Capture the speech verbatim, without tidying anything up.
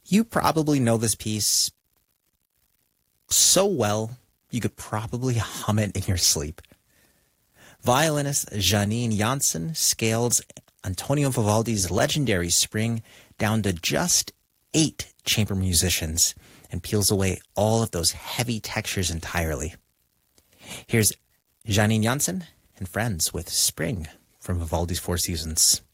You probably know this piece so well, you could probably hum it in your sleep. Violinist Janine Janssen scales Antonio Vivaldi's legendary Spring down to just eight chamber musicians and peels away all of those heavy textures entirely. Here's Janine Janssen and friends with Spring from Vivaldi's Four Seasons.